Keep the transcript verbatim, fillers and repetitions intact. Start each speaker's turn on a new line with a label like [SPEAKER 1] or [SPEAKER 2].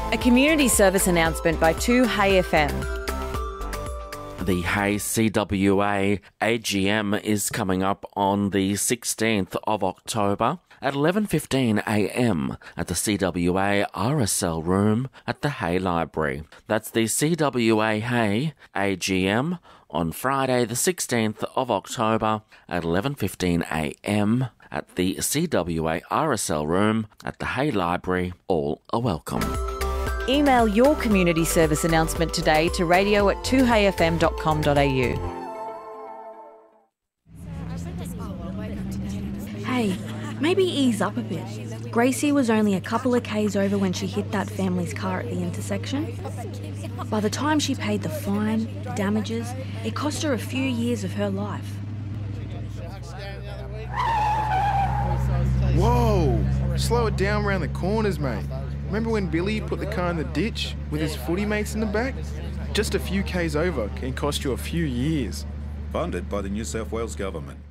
[SPEAKER 1] A community service announcement by two Hay F M.
[SPEAKER 2] The Hay C W A A G M is coming up on the sixteenth of October at eleven fifteen a m at the C W A R S L room at the Hay Library. That's the C W A Hay A G M on Friday the sixteenth of October at eleven fifteen a m at the C W A R S L room at the Hay Library. All are welcome.
[SPEAKER 1] Email your community service announcement today to radio at two hay f m dot com dot a u.
[SPEAKER 3] Hey, maybe ease up a bit. Gracie was only a couple of k's over when she hit that family's car at the intersection. By the time she paid the fine, the damages, it cost her a few years of her life.
[SPEAKER 4] Whoa! Slow it down round the corners, mate. Remember when Billy put the car in the ditch with his footy mates in the back? Just a few k's over can cost you a few years.
[SPEAKER 5] Funded by the New South Wales Government.